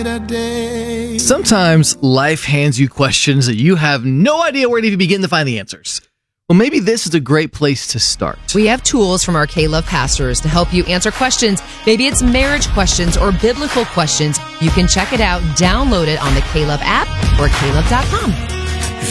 brighter day. Sometimes life hands you questions that you have no idea where to even begin to find the answers. Well, maybe this is a great place to start. We have tools from our K-Love pastors to help you answer questions. Maybe it's marriage questions or biblical questions. You can check it out, download it on the K-Love app or klove.com.